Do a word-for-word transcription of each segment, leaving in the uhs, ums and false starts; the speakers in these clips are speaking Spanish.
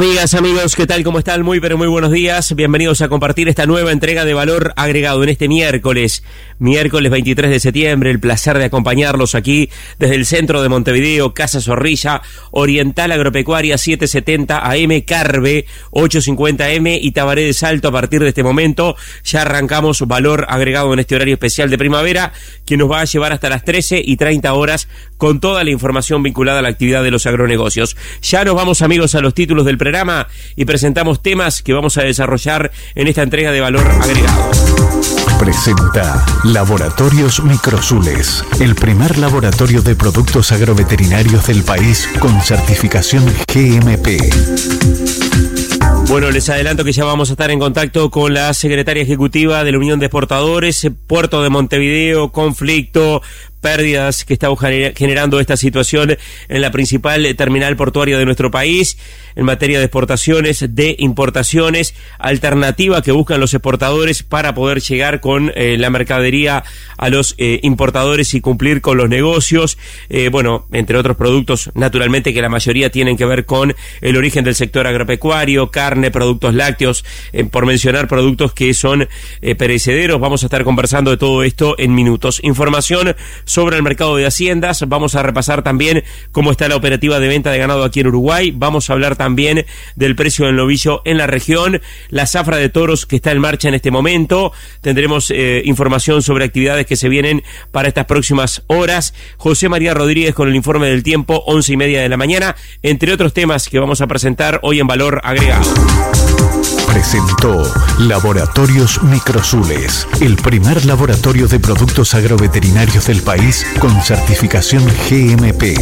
Amigas, amigos, ¿qué tal? ¿Cómo están? Muy, pero muy buenos días. Bienvenidos a compartir esta nueva entrega de Valor Agregado en este miércoles, miércoles veintitrés de septiembre. El placer de acompañarlos aquí desde el centro de Montevideo, Casa Zorrilla, Oriental Agropecuaria setecientos setenta A M, Carve ochocientos cincuenta M y Tabaré de Salto. A partir de este momento ya arrancamos Valor Agregado en este horario especial de primavera, que nos va a llevar hasta las trece y treinta horas con toda la información vinculada a la actividad de los agronegocios. Ya nos vamos, amigos, a los títulos del programa y presentamos temas que vamos a desarrollar en esta entrega de Valor Agregado. Presenta Laboratorios Microsules, el primer laboratorio de productos agroveterinarios del país con certificación G M P. Bueno, les adelanto que ya vamos a estar en contacto con la secretaria ejecutiva de la Unión de Exportadores, Puerto de Montevideo, conflicto, pérdidas que está generando esta situación en la principal terminal portuaria de nuestro país en materia de exportaciones, de importaciones, alternativa que buscan los exportadores para poder llegar con eh, la mercadería a los eh, importadores y cumplir con los negocios, eh, bueno, entre otros productos, naturalmente, que la mayoría tienen que ver con el origen del sector agropecuario, carne, productos lácteos, eh, por mencionar productos que son eh, perecederos. Vamos a estar conversando de todo esto en minutos. Información sobre el mercado de haciendas, vamos a repasar también cómo está la operativa de venta de ganado aquí en Uruguay, vamos a hablar también del precio del novillo en la región, la zafra de toros que está en marcha en este momento, tendremos eh, información sobre actividades que se vienen para estas próximas horas. José María Rodríguez con el informe del tiempo, once y media de la mañana, entre otros temas que vamos a presentar hoy en Valor Agregado. Presentó Laboratorios Microsules, el primer laboratorio de productos agroveterinarios del país con certificación G M P.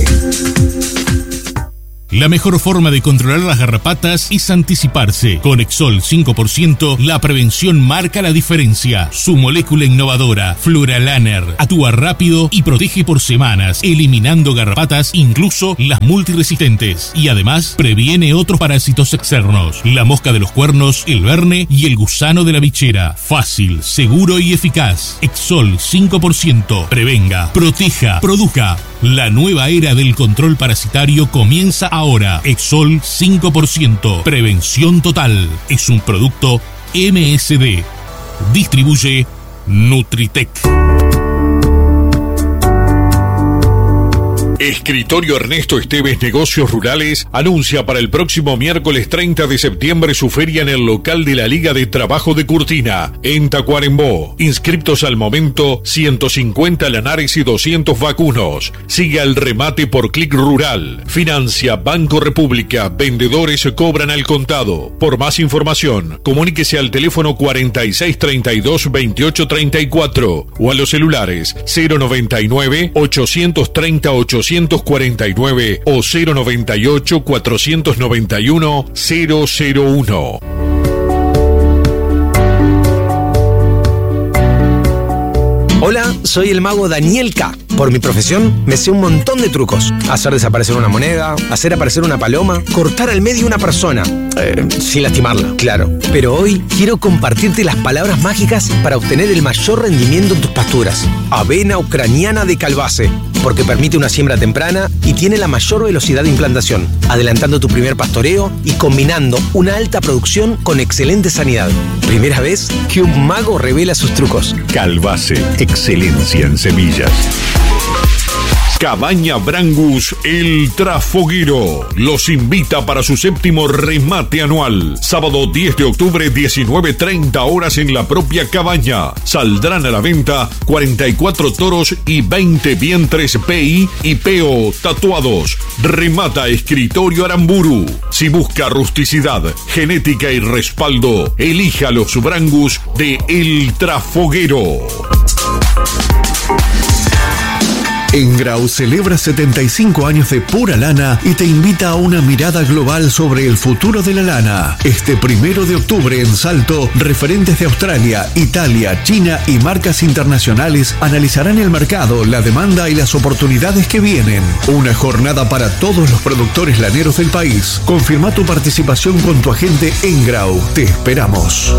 La mejor forma de controlar las garrapatas es anticiparse. Con Exol cinco por ciento, la prevención marca la diferencia. Su molécula innovadora, Fluralaner, actúa rápido y protege por semanas, eliminando garrapatas, incluso las multiresistentes. Y además, previene otros parásitos externos. La mosca de los cuernos, el verne y el gusano de la bichera. Fácil, seguro y eficaz. Exol cinco por ciento. Prevenga, proteja, produzca. La nueva era del control parasitario comienza ahora. Exol cinco por ciento. Prevención total. Es un producto M S D. Distribuye Nutritec. Escritorio Ernesto Esteves Negocios Rurales anuncia para el próximo miércoles treinta de septiembre su feria en el local de la Liga de Trabajo de Curtina, en Tacuarembó. Inscriptos al momento, ciento cincuenta lanares y doscientos vacunos. Siga el remate por Clic Rural. Financia Banco República. Vendedores cobran al contado. Por más información, comuníquese al teléfono cuarenta y seis treinta y dos veintiocho treinta y cuatro o a los celulares cero noventa y nueve ochocientos treinta ochocientos cuarenta y nueve o cero noventa y ocho cuatrocientos noventa y uno cero cero uno. Hola, soy el mago Daniel K. Por mi profesión, me sé un montón de trucos. Hacer desaparecer una moneda, hacer aparecer una paloma, cortar al medio una persona. Eh, sin lastimarla, claro. Pero hoy quiero compartirte las palabras mágicas para obtener el mayor rendimiento en tus pasturas. Avena ucraniana de Calbase, porque permite una siembra temprana y tiene la mayor velocidad de implantación, adelantando tu primer pastoreo y combinando una alta producción con excelente sanidad. Primera vez que un mago revela sus trucos. Calbase, excelencia en semillas. Cabaña Brangus El Trafoguero los invita para su séptimo remate anual. Sábado diez de octubre, diecinueve treinta horas en la propia cabaña. Saldrán a la venta cuarenta y cuatro toros y veinte vientres P I y P O tatuados. Remata Escritorio Aramburu. Si busca rusticidad, genética y respaldo, elija los Brangus de El Trafoguero. Engrau celebra setenta y cinco años de pura lana y te invita a una mirada global sobre el futuro de la lana. Este primero de octubre en Salto, referentes de Australia, Italia, China y marcas internacionales analizarán el mercado, la demanda y las oportunidades que vienen. Una jornada para todos los productores laneros del país. Confirma tu participación con tu agente Engrau. Te esperamos.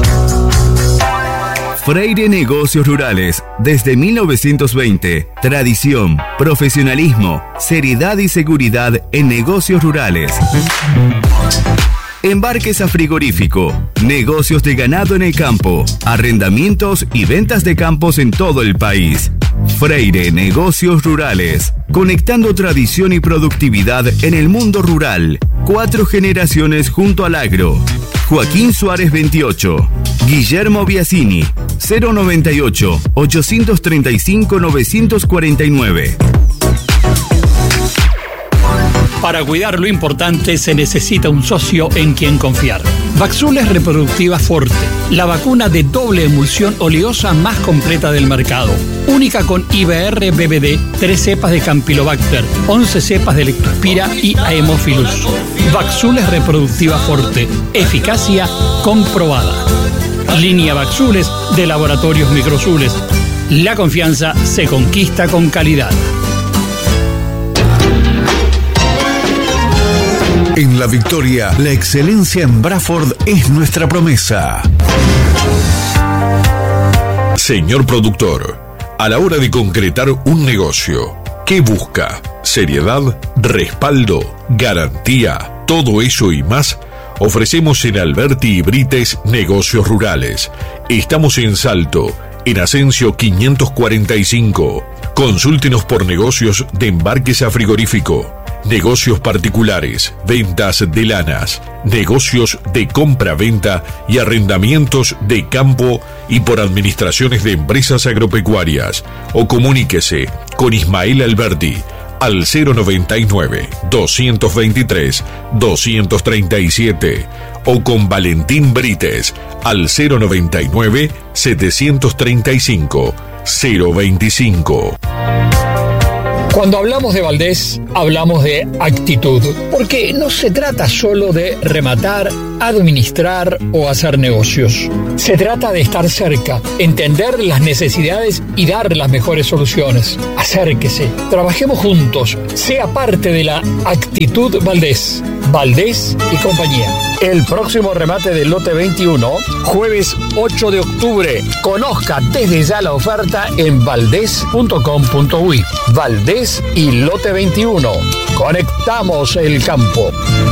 Freire Negocios Rurales, desde mil novecientos veinte. Tradición, profesionalismo, seriedad y seguridad en negocios rurales. embarques a frigorífico, negocios de ganado en el campo, arrendamientos y ventas de campos en todo el país. Freire Negocios Rurales, conectando tradición y productividad en el mundo rural. Cuatro generaciones junto al agro. Joaquín Suárez veintiocho, Guillermo Biasini, cero noventa y ocho, ochocientos treinta y cinco, novecientos cuarenta y nueve. Para cuidar lo importante se necesita un socio en quien confiar. Vaxules Reproductiva Forte, la vacuna de doble emulsión oleosa más completa del mercado. Única con I B R B B D, tres cepas de Campylobacter, once cepas de Lectospira y Haemophilus. Vaxules Reproductiva Forte, eficacia comprobada. Línea Vaxules de Laboratorios Microzules. La confianza se conquista con calidad. En La Victoria, la excelencia en Bradford es nuestra promesa. Señor productor, a la hora de concretar un negocio, ¿qué busca? ¿Seriedad? ¿Respaldo? ¿Garantía? Todo eso y más ofrecemos en Alberti y Brites Negocios Rurales. Estamos en Salto, en Asensio quinientos cuarenta y cinco. Consúltenos por negocios de embarques a frigorífico, negocios particulares, ventas de lanas, negocios de compra-venta y arrendamientos de campo y por administraciones de empresas agropecuarias. O comuníquese con Ismael Alberti al cero noventa y nueve, doscientos veintitrés, doscientos treinta y siete o con Valentín Brites al cero noventa y nueve, setecientos treinta y cinco, cero veinticinco. Cuando hablamos de Valdés, hablamos de actitud, porque no se trata solo de rematar, administrar o hacer negocios. Se trata de estar cerca, entender las necesidades y dar las mejores soluciones. Acérquese, trabajemos juntos, sea parte de la actitud Valdés. Valdés y compañía. El próximo remate del lote veintiuno, jueves ocho de octubre. Conozca desde ya la oferta en valdés punto com punto uy. Valdés y lote veintiuno. Conectamos el campo.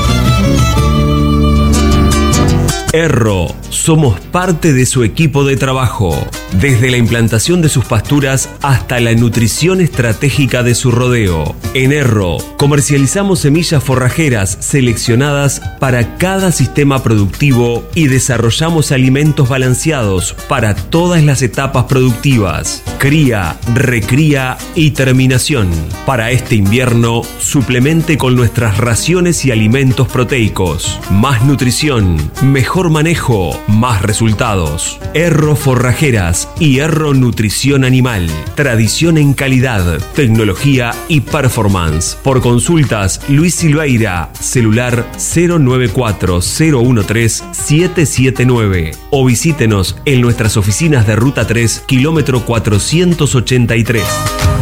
Erro, somos parte de su equipo de trabajo, desde la implantación de sus pasturas hasta la nutrición estratégica de su rodeo. En Erro, comercializamos semillas forrajeras seleccionadas para cada sistema productivo y desarrollamos alimentos balanceados para todas las etapas productivas: cría, recría y terminación. Para este invierno, suplemente con nuestras raciones y alimentos proteicos. Más nutrición, mejor manejo, más resultados. Erro Forrajeras y Erro Nutrición Animal. Tradición en calidad, tecnología y performance. Por consultas, Luis Silveira, celular cero nueve cuatro, cero uno tres, siete siete nueve o visítenos en nuestras oficinas de Ruta tres, kilómetro cuatrocientos ochenta y tres.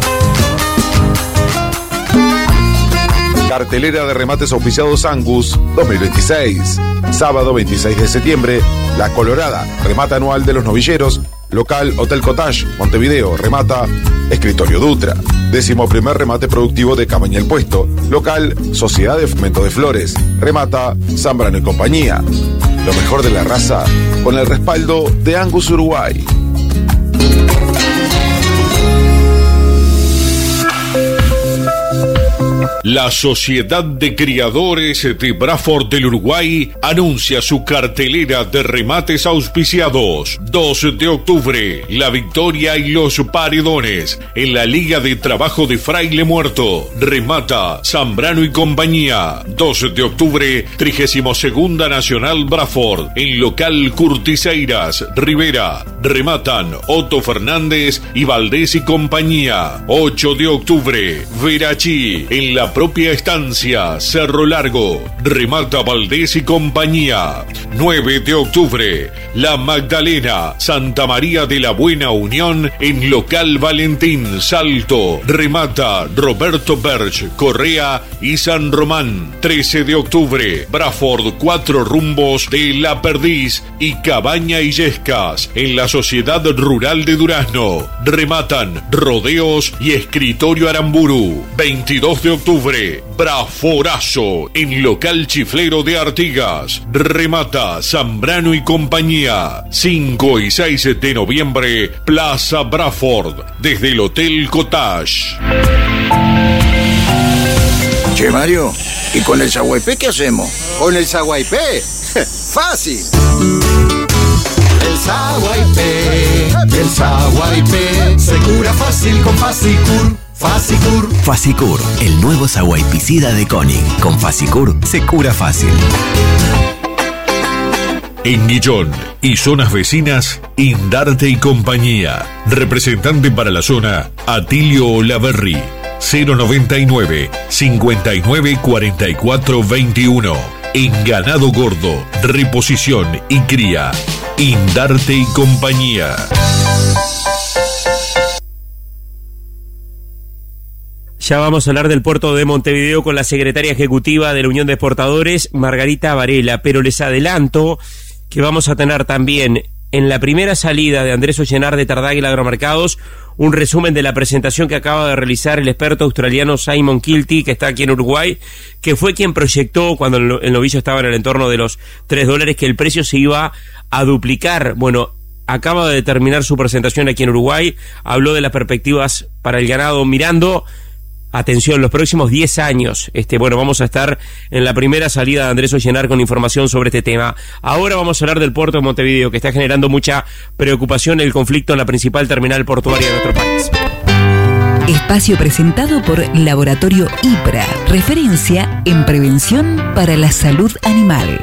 Cartelera de remates auspiciados Angus dos mil veintiséis. Sábado veintiséis de septiembre, La Colorada, remata anual de los novilleros. Local Hotel Cottage, Montevideo, remata Escritorio Dutra. Décimo primer remate productivo de Cabaña El Puesto. Local Sociedad de Fomento de Flores, remata Zambrano y compañía. Lo mejor de la raza con el respaldo de Angus Uruguay. La Sociedad de Criadores de Bradford del Uruguay anuncia su cartelera de remates auspiciados. dos de octubre, La Victoria y los Paredones en la Liga de Trabajo de Fraile Muerto. Remata Zambrano y compañía. dos de octubre, trigésima segunda Nacional Bradford en local Curtiseiras, Rivera. Rematan Otto Fernández y Valdés y compañía. ocho de octubre, Verachi en la propia estancia Cerro Largo. Remata Valdés y compañía. nueve de octubre, La Magdalena, Santa María de la Buena Unión en local Valentín, Salto. Remata Roberto Berch, Correa y San Román. trece de octubre, Bradford, Cuatro Rumbos de La Perdiz y Cabaña Illescas en la Sociedad Rural de Durazno. Rematan Rodeos y Escritorio Aramburu. veintidós de octubre, octubre, Braforazo en local chiflero de Artigas. Remata Zambrano y compañía. cinco y seis de noviembre, Plaza Braford, desde el Hotel Cottage. Che, Mario, ¿y con el Saguaypé qué hacemos? ¿Con el Saguaypé? ¡Fácil! El Saguaypé, el Saguaypé se cura fácil con Fasicur. Fasicur. Fasicur, el nuevo saguaypicida de Koenig. Con Fasicur se cura fácil. En Guillón y zonas vecinas, Indarte y compañía. Representante para la zona, Atilio Olaverri. cero noventa y nueve, cincuenta y nueve, cuarenta y cuatro veintiuno. En ganado gordo, reposición y cría, Indarte y compañía. Ya vamos a hablar del puerto de Montevideo con la secretaria ejecutiva de la Unión de Exportadores, Margarita Varela, pero les adelanto que vamos a tener también en la primera salida de Andrés Ollenar de Tardáguila Agromercados un resumen de la presentación que acaba de realizar el experto australiano Simon Kilty, que está aquí en Uruguay, que fue quien proyectó cuando el novillo estaba en el entorno de los tres dólares que el precio se iba a duplicar. Bueno, acaba de terminar su presentación aquí en Uruguay, habló de las perspectivas para el ganado mirando, atención, los próximos diez años. Este, bueno, vamos a estar en la primera salida de Andrés Ollenar con información sobre este tema. Ahora vamos a hablar del puerto de Montevideo, que está generando mucha preocupación el conflicto en la principal terminal portuaria de nuestro país. Espacio presentado por Laboratorio IPRA, referencia en prevención para la salud animal.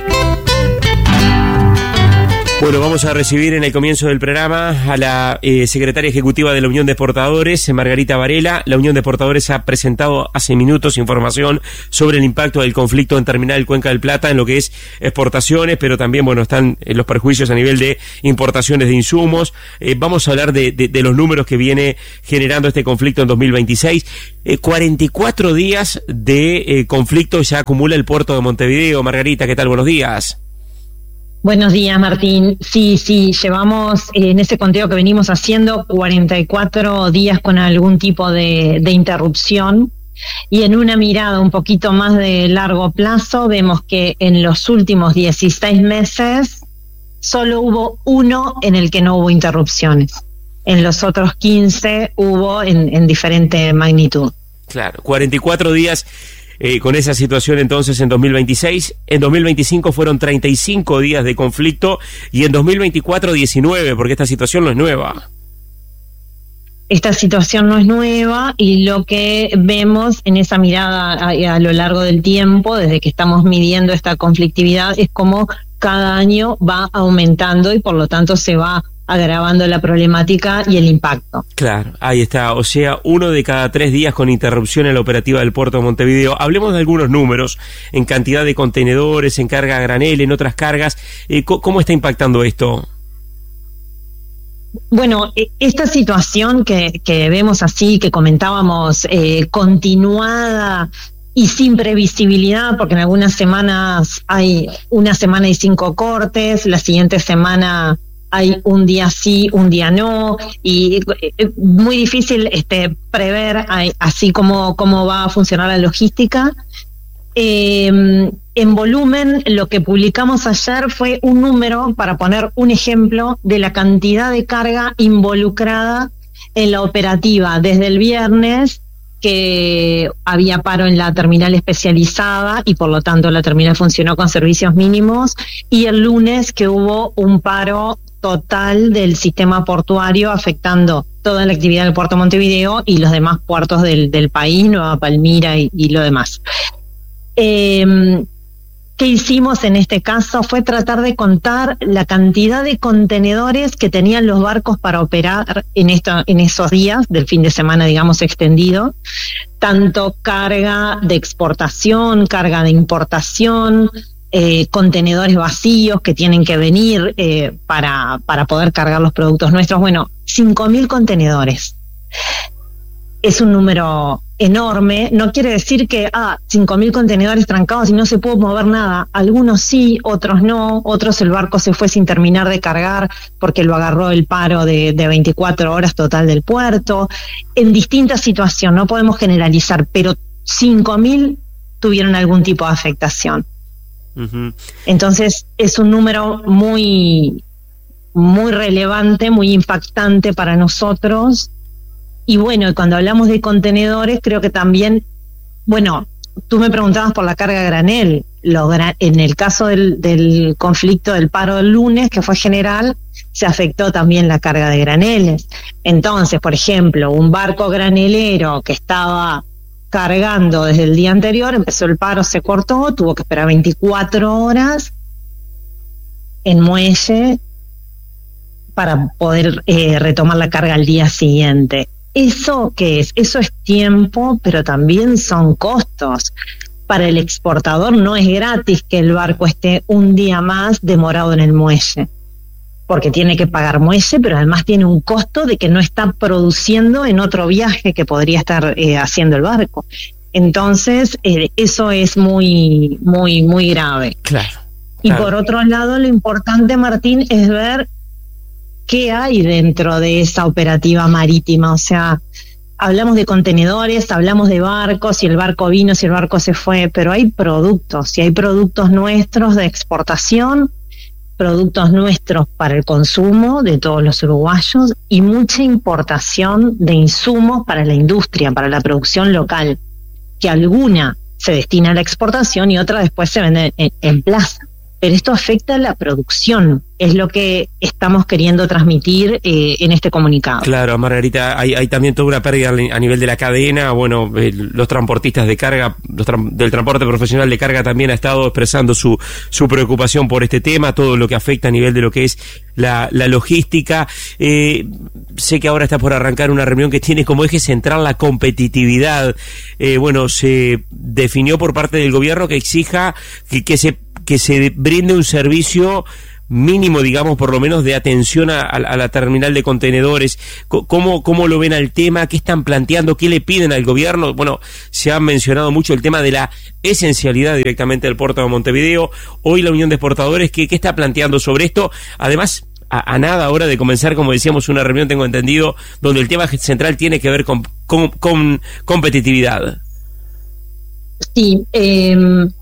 Bueno, vamos a recibir en el comienzo del programa a la eh, secretaria ejecutiva de la Unión de Exportadores, Margarita Varela. La Unión de Exportadores ha presentado hace minutos información sobre el impacto del conflicto en Terminal Cuenca del Plata en lo que es exportaciones, pero también, bueno, están los perjuicios a nivel de importaciones de insumos. Eh, vamos a hablar de, de, de los números que viene generando este conflicto en dos mil veintiséis. Eh, cuarenta y cuatro días de eh, conflicto ya acumula el puerto de Montevideo. Margarita, ¿qué tal? Buenos días. Buenos días, Martín. Sí, sí, llevamos eh, en ese conteo que venimos haciendo cuarenta y cuatro días con algún tipo de, de interrupción, y en una mirada un poquito más de largo plazo vemos que en los últimos dieciséis meses solo hubo uno en el que no hubo interrupciones. En los otros quince hubo en, en diferente magnitud. Claro, cuarenta y cuatro días Eh, con esa situación entonces en dos mil veintiséis, en dos mil veinticinco fueron treinta y cinco días de conflicto y en dos mil veinticuatro diecinueve, porque esta situación no es nueva. Esta situación no es nueva y lo que vemos en esa mirada a, a lo largo del tiempo, desde que estamos midiendo esta conflictividad, es como cada año va aumentando y por lo tanto se va agravando la problemática y el impacto. Claro, ahí está, o sea, uno de cada tres días con interrupción en la operativa del puerto de Montevideo. Hablemos de algunos números, en cantidad de contenedores, en carga a granel, en otras cargas. Eh, ¿Cómo está impactando esto? Bueno, esta situación que, que vemos así, que comentábamos, eh, continuada y sin previsibilidad, porque en algunas semanas hay una semana y cinco cortes, la siguiente semana hay un día sí, un día no, y es muy difícil este, prever así como cómo va a funcionar la logística. Eh, en volumen, lo que publicamos ayer fue un número, para poner un ejemplo, de la cantidad de carga involucrada en la operativa desde el viernes, que había paro en la terminal especializada y por lo tanto la terminal funcionó con servicios mínimos, y el lunes que hubo un paro total del sistema portuario afectando toda la actividad del puerto de Montevideo y los demás puertos del, del país, Nueva Palmira y, y lo demás. Eh, ¿Qué hicimos en este caso? Fue tratar de contar la cantidad de contenedores que tenían los barcos para operar en, esto, en esos días del fin de semana, digamos, extendido, tanto carga de exportación, carga de importación, Eh, contenedores vacíos que tienen que venir eh, para, para poder cargar los productos nuestros. Bueno, cinco mil contenedores. Es un número enorme. No quiere decir que, ah, cinco mil contenedores trancados y no se puede mover nada. Algunos sí, otros no. Otros el barco se fue sin terminar de cargar porque lo agarró el paro de, de veinticuatro horas total del puerto. En distintas situaciones, no podemos generalizar, pero cinco mil tuvieron algún tipo de afectación. Uh-huh. Entonces es un número muy, muy relevante, muy impactante para nosotros. Y bueno, cuando hablamos de contenedores, creo que también, bueno, tú me preguntabas por la carga a granel. Lo, en el caso del, del conflicto del paro del lunes, que fue general, se afectó también la carga de graneles. Entonces, por ejemplo, un barco granelero que estaba cargando desde el día anterior, empezó el paro, se cortó, tuvo que esperar veinticuatro horas en muelle para poder eh, retomar la carga al día siguiente. ¿Eso qué es? Eso es tiempo, pero también son costos. Para el exportador no es gratis que el barco esté un día más demorado en el muelle, porque tiene que pagar muelle, pero además tiene un costo de que no está produciendo en otro viaje que podría estar eh, haciendo el barco. Entonces, eh, eso es muy, muy, muy grave. Claro. Y claro. Por otro lado, lo importante, Martín, es ver qué hay dentro de esa operativa marítima. O sea, hablamos de contenedores, hablamos de barcos, si el barco vino, si el barco se fue, pero hay productos, y hay productos nuestros de exportación, productos nuestros para el consumo de todos los uruguayos y mucha importación de insumos para la industria, para la producción local, que alguna se destina a la exportación y otra después se vende en, en plaza. Pero esto afecta a la producción, es lo que estamos queriendo transmitir eh, en este comunicado. Claro, Margarita, hay, hay también toda una pérdida a nivel de la cadena. Bueno, eh, los transportistas de carga, los tra- del transporte profesional de carga también ha estado expresando su, su preocupación por este tema, todo lo que afecta a nivel de lo que es la, la logística. Eh, sé que ahora está por arrancar una reunión que tiene como eje central la competitividad. Eh, bueno, se definió por parte del gobierno que exija que, que se que se brinde un servicio mínimo, digamos, por lo menos de atención a, a la terminal de contenedores. ¿Cómo, ¿Cómo lo ven al tema? ¿Qué están planteando? ¿Qué le piden al gobierno? Bueno, se ha mencionado mucho el tema de la esencialidad directamente del puerto de Montevideo. Hoy la Unión de Exportadores, ¿qué, qué está planteando sobre esto? Además, a, a nada ahora de comenzar, como decíamos, una reunión, tengo entendido, donde el tema central tiene que ver con, con, con competitividad. Sí, eh...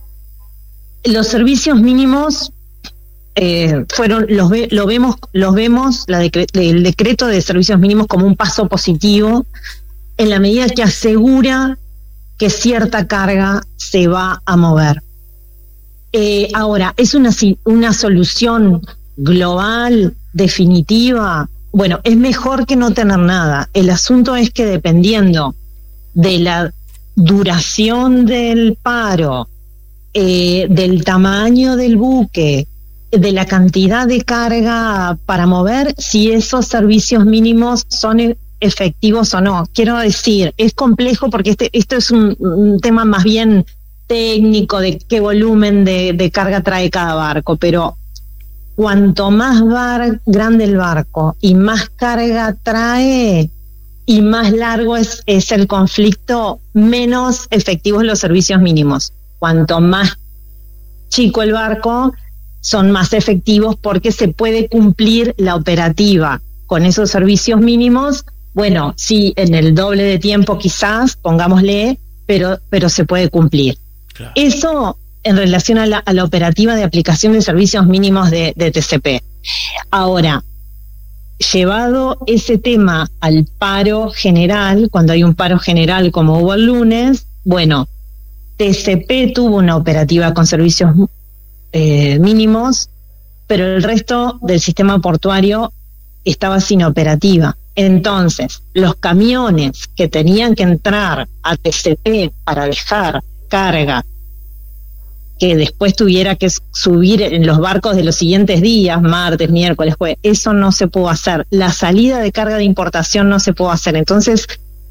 los servicios mínimos eh, fueron los ve, lo vemos los vemos la decre, el decreto de servicios mínimos como un paso positivo en la medida que asegura que cierta carga se va a mover. Eh, ahora, ¿es una, una solución global, definitiva? Bueno, es mejor que no tener nada. El asunto es que dependiendo de la duración del paro, Eh, del tamaño del buque, de la cantidad de carga para mover, si esos servicios mínimos son e- efectivos o no. Quiero decir, es complejo porque este esto es un, un tema más bien técnico de qué volumen de, de carga trae cada barco, pero cuanto más bar, grande el barco y más carga trae y más largo es, es el conflicto, menos efectivos los servicios mínimos. Cuanto más chico el barco, son más efectivos porque se puede cumplir la operativa con esos servicios mínimos. Bueno, sí, en el doble de tiempo quizás, pongámosle, pero, pero se puede cumplir. Claro. Eso en relación a la, a la operativa de aplicación de servicios mínimos de, de T C P. Ahora, llevado ese tema al paro general, cuando hay un paro general como hubo el lunes, bueno, T C P tuvo una operativa con servicios eh, mínimos, pero el resto del sistema portuario estaba sin operativa. Entonces, los camiones que tenían que entrar a T C P para dejar carga, que después tuviera que subir en los barcos de los siguientes días, martes, miércoles, jueves, eso no se pudo hacer. La salida de carga de importación no se pudo hacer. Entonces,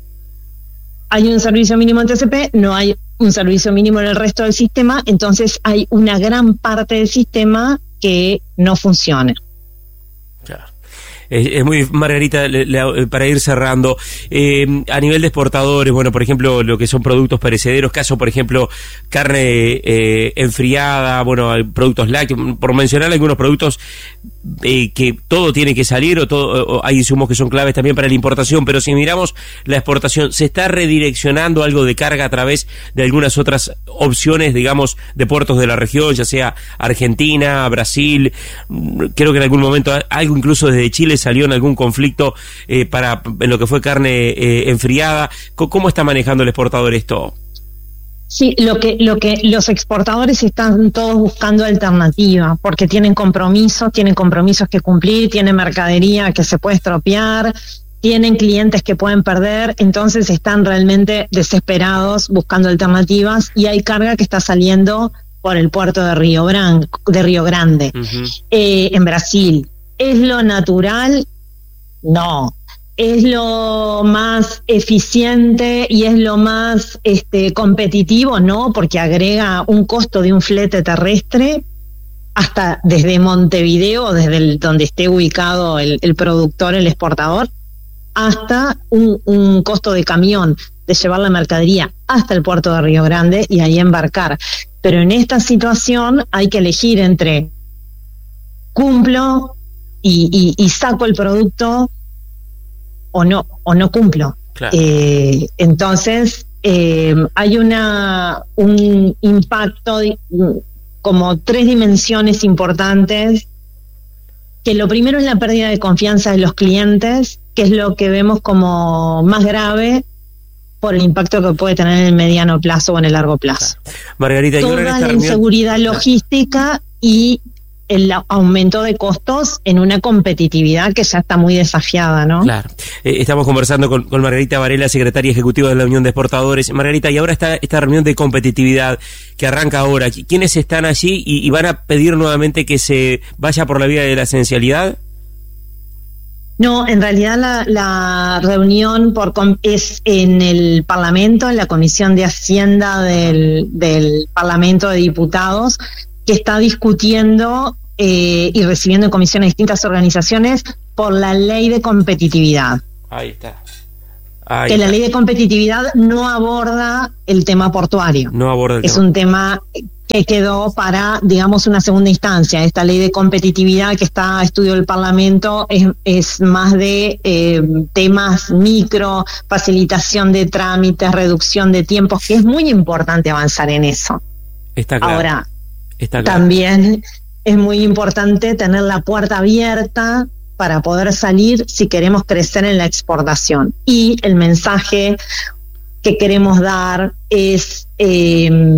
hay un servicio mínimo en T C P, no hay un servicio mínimo en el resto del sistema, entonces hay una gran parte del sistema que no funciona. Claro. Es, es muy, Margarita, le, le, para ir cerrando, eh, a nivel de exportadores, bueno, por ejemplo, lo que son productos perecederos, caso, por ejemplo, carne eh, enfriada, bueno, productos lácteos, por mencionar algunos productos eh, que todo tiene que salir o, todo, o hay insumos que son claves también para la importación, pero si miramos la exportación, ¿se está redireccionando algo de carga a través de algunas otras opciones, digamos, de puertos de la región, ya sea Argentina, Brasil? Creo que en algún momento algo incluso desde Chile salió en algún conflicto eh, para en lo que fue carne eh, enfriada. ¿Cómo está manejando el exportador esto? Sí, lo que, lo que los exportadores están todos buscando alternativa, porque tienen compromisos, tienen compromisos que cumplir, tienen mercadería que se puede estropear, tienen clientes que pueden perder, entonces están realmente desesperados buscando alternativas y hay carga que está saliendo por el puerto de Río Grande, de Río Grande, uh-huh. eh, en Brasil. ¿Es lo natural? No. ¿Es lo más eficiente y es lo más este, competitivo? No, porque agrega un costo de un flete terrestre hasta desde Montevideo, desde el, donde esté ubicado el, el productor, el exportador, hasta un, un costo de camión, de llevar la mercadería hasta el puerto de Río Grande y ahí embarcar. Pero en esta situación hay que elegir entre cumplo y, y, y saco el producto o no, o no cumplo. Claro. Eh, entonces, eh, hay una un impacto, como tres dimensiones importantes, que lo primero es la pérdida de confianza de los clientes, que es lo que vemos como más grave por el impacto que puede tener en el mediano plazo o en el largo plazo. Claro. Margarita, toda en esta la reunión... inseguridad logística y el aumento de costos en una competitividad que ya está muy desafiada, ¿no? Claro. Eh, estamos conversando con, con Margarita Varela, secretaria ejecutiva de la Unión de Exportadores. Margarita, y ahora está esta reunión de competitividad que arranca ahora. ¿Quiénes están allí y, y van a pedir nuevamente que se vaya por la vía de la esencialidad? No, en realidad la, la reunión por es en el Parlamento, en la Comisión de Hacienda del, del Parlamento de Diputados, que está discutiendo eh, y recibiendo en comisión a distintas organizaciones por la ley de competitividad. Ahí está. Ahí que está. La ley de competitividad no aborda el tema portuario. No aborda el es tema. un tema que quedó para, digamos, una segunda instancia. Esta ley de competitividad que está a estudio del Parlamento es, es más de eh, temas micro, facilitación de trámites, reducción de tiempos, que es muy importante avanzar en eso. Está claro. Ahora, Está claro. También es muy importante tener la puerta abierta para poder salir si queremos crecer en la exportación. Y el mensaje que queremos dar es eh,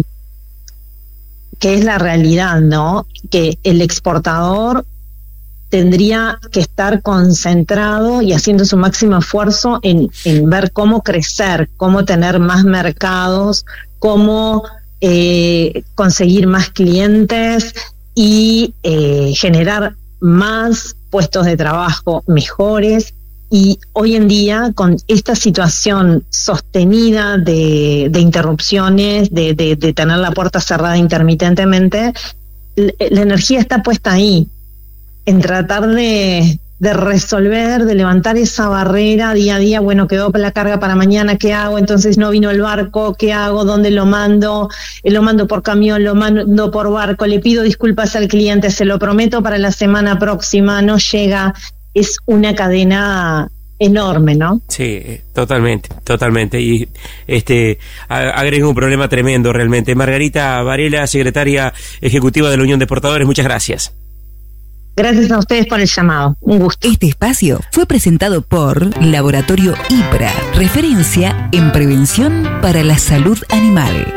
que es la realidad, ¿no? Que el exportador tendría que estar concentrado y haciendo su máximo esfuerzo en, en ver cómo crecer, cómo tener más mercados, cómo Eh, conseguir más clientes y eh, generar más puestos de trabajo mejores. Y hoy en día, con esta situación sostenida de, de interrupciones, de, de, de tener la puerta cerrada intermitentemente, la, la energía está puesta ahí, en tratar de, de resolver, de levantar esa barrera día a día. Bueno, quedó la carga para mañana, ¿qué hago? Entonces no vino el barco, ¿qué hago? ¿Dónde lo mando? Eh, lo mando por camión, lo mando por barco, le pido disculpas al cliente, se lo prometo para la semana próxima, no llega. Es una cadena enorme, ¿no? Sí, totalmente, totalmente. Y este agrega un problema tremendo realmente. Margarita Varela, secretaria ejecutiva de la Unión de Exportadores, muchas gracias. Gracias a ustedes por el llamado. Un gusto. Este espacio fue presentado por Laboratorio IPRA, referencia en prevención para la salud animal.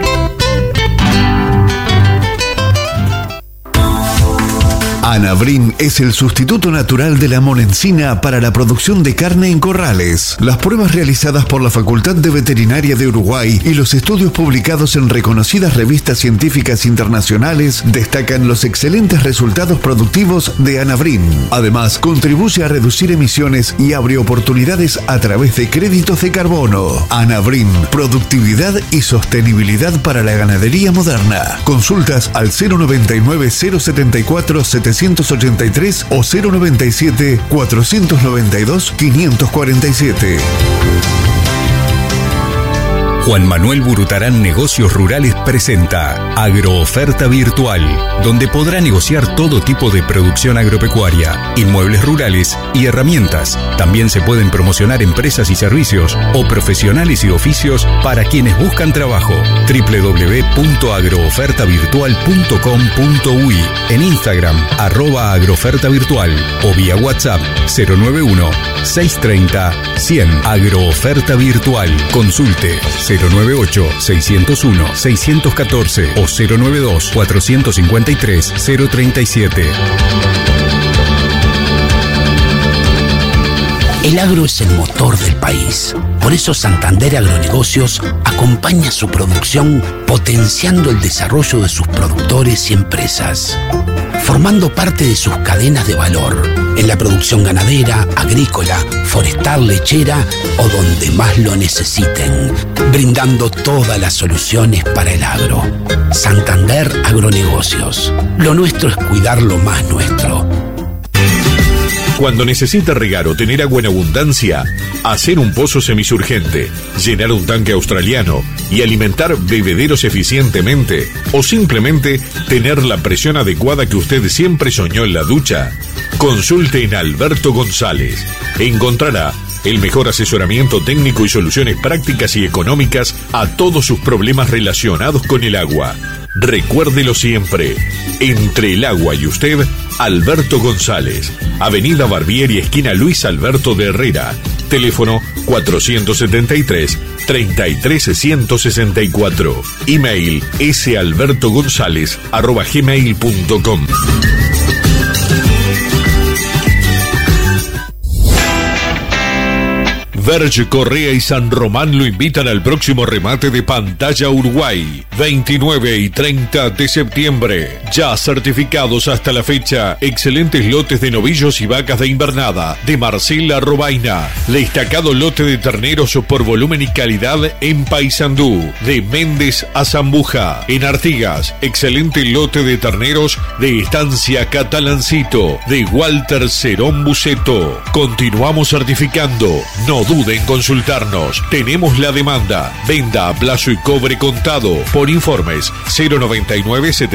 Anabrin es el sustituto natural de la monencina para la producción de carne en corrales. Las pruebas realizadas por la Facultad de Veterinaria de Uruguay y los estudios publicados en reconocidas revistas científicas internacionales destacan los excelentes resultados productivos de Anabrin. Además, contribuye a reducir emisiones y abre oportunidades a través de créditos de carbono. Anabrin, productividad y sostenibilidad para la ganadería moderna. Consultas al cero noventa y nueve, cero setenta y cuatro, setecientos ochenta y tres o cero noventa y siete, cuatrocientos noventa y dos, quinientos cuarenta y siete. Juan Manuel Burutarán Negocios Rurales presenta Agrooferta Virtual, donde podrá negociar todo tipo de producción agropecuaria, inmuebles rurales y herramientas. También se pueden promocionar empresas y servicios o profesionales y oficios para quienes buscan trabajo. doble u doble u doble u punto agrooferta virtual punto com punto u i, en Instagram arroba agroferta virtual o vía WhatsApp cero nueve uno, seis tres cero, cien. Agrooferta Virtual. Consulte cero nueve ocho, seis cero uno, seis uno cuatro o cero nueve dos, cuatro cinco tres, cero tres siete. El agro es el motor del país. Por eso Santander Agronegocios acompaña su producción potenciando el desarrollo de sus productores y empresas, formando parte de sus cadenas de valor en la producción ganadera, agrícola, forestal, lechera o donde más lo necesiten, brindando todas las soluciones para el agro. Santander Agronegocios. Lo nuestro es cuidar lo más nuestro. Cuando necesita regar o tener agua en abundancia, hacer un pozo semisurgente, llenar un tanque australiano y alimentar bebederos eficientemente, o simplemente tener la presión adecuada que usted siempre soñó en la ducha, consulte en Alberto González. Encontrará el mejor asesoramiento técnico y soluciones prácticas y económicas a todos sus problemas relacionados con el agua. Recuérdelo siempre, entre el agua y usted, Alberto González, Avenida Barbieri, esquina Luis Alberto de Herrera, teléfono cuatrocientos setenta y tres, treinta y tres, ciento sesenta y cuatro, email salbertogonzalez arroba gmail punto com. Verge, Correa y San Román lo invitan al próximo remate de Pantalla Uruguay, veintinueve y treinta de septiembre. Ya certificados hasta la fecha, excelentes lotes de novillos y vacas de invernada de Marcela Robaina. Destacado lote de terneros por volumen y calidad en Paysandú, de Méndez a Zambuja. En Artigas, excelente lote de terneros de Estancia Catalancito, de Walter Cerón Buceto. Continuamos certificando, no duden en consultarnos. Tenemos la demanda. Venda a plazo y cobre contado. Por informes cero noventa y nueve, setecientos